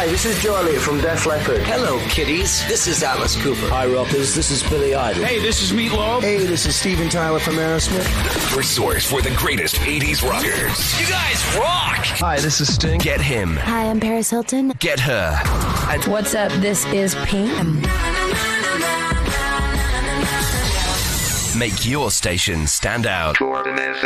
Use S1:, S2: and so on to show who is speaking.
S1: Hi, this is Joe Elliott from Def Leppard.
S2: Hello, kiddies. This is Alice Cooper.
S3: Hi, rockers. This is Billy Idol.
S4: Hey, this is Meatloaf.
S5: Hey, this is Steven Tyler from Aerosmith.
S6: Your source for the greatest 80s rockers.
S2: You guys rock!
S5: Hi, this is Sting.
S6: Get him.
S7: Hi, I'm Paris Hilton.
S6: Get her. And
S8: what's up? This is Pink.
S6: make your station stand out.